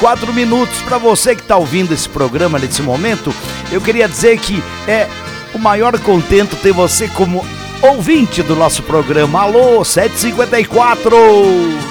7h54. Para você que está ouvindo esse programa nesse momento, eu queria dizer que é o maior contento ter você como ouvinte do nosso programa. Alô, 7h54.